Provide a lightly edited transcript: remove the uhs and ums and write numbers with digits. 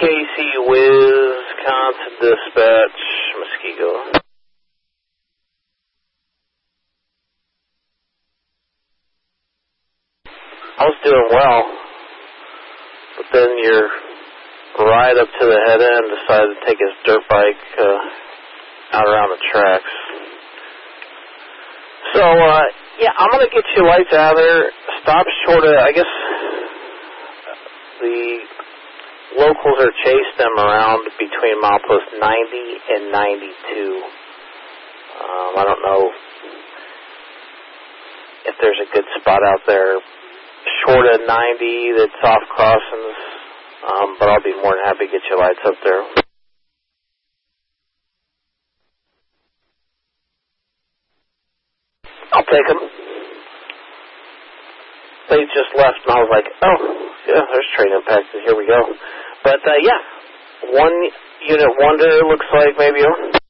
Casey, Wisconsin Dispatch, Muskego. I was doing well, but then your ride up to the head end decided to take his dirt bike out around the tracks. So, yeah, I'm going to get you lights out of there. Stop short of, I guess, the locals are chasing them around between milepost 90 and 92. I don't know if there's a good spot out there short of 90 that's off crossings, but I'll be more than happy to get your lights up there. I'll take them. They just left, and I was like, oh, yeah, there's train impact, and here we go. But, yeah, one unit wonder looks like maybe